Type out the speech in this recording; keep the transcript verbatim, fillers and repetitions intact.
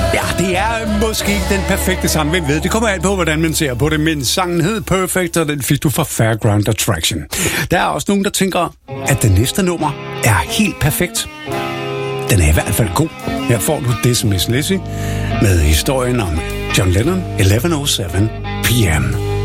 Ja, det er måske ikke den perfekte sang, hvem ved. Det kommer alt på, hvordan man ser på det, men sangen hed Perfect, og den fik du fra Fairground Attraction. Der er også nogen, der tænker, at det næste nummer er helt perfekt. Den er i hvert fald god. Her får du This Miss Lizzy med historien om John Lennon, elleve oh seven p m